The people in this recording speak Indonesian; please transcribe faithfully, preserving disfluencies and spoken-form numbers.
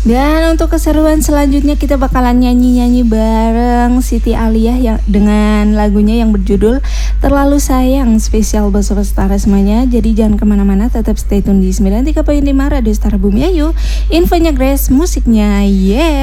Dan untuk keseruan selanjutnya kita bakalan nyanyi-nyanyi bareng Siti Aliyah yang dengan lagunya yang berjudul Terlalu Sayang, spesial buat Sobat Setara semuanya. Jadi jangan kemana-mana, tetap stay tune di sembilan puluh tiga koma lima Radio Setara Bumi Ayu. Infonya Grace, musiknya yeah.